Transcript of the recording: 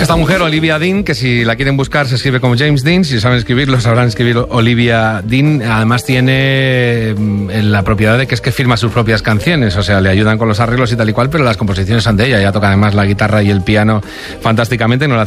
Esta mujer, Olivia Dean, que si la quieren buscar se escribe como James Dean, si saben escribirlo sabrán escribir Olivia Dean. Además tiene la propiedad de que es que firma sus propias canciones, o sea, le ayudan con los arreglos y tal y cual, pero las composiciones son de ella. Ella toca además la guitarra y el piano fantásticamente, no la